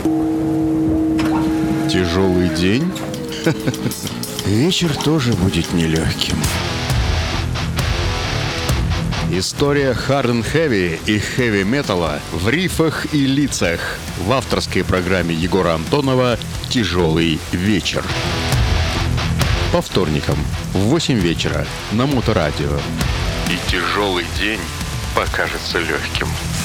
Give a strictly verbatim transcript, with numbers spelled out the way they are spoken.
Тяжелый день? Вечер тоже будет нелегким. История Hard and Heavy и хэви-металла в рифах и лицах в авторской программе Егора Антонова «Тяжелый вечер». По вторникам в восемь вечера на Моторадио. И тяжелый день покажется легким.